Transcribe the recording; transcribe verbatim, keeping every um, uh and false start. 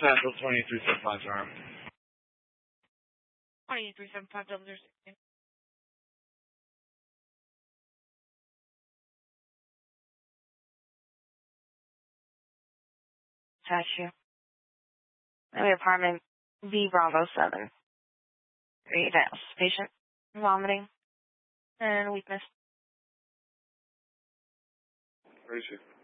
Central twenty-three seventy-five, arm. twenty-three seventy-five, double zero six. Touch you. Maybe apartment B Bravo seven. Three days. Patient vomiting and weakness. Where is she?